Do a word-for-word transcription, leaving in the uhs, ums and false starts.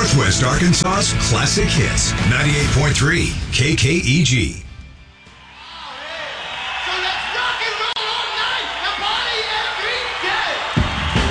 Northwest Arkansas's classic hits. ninety-eight point three K K E G.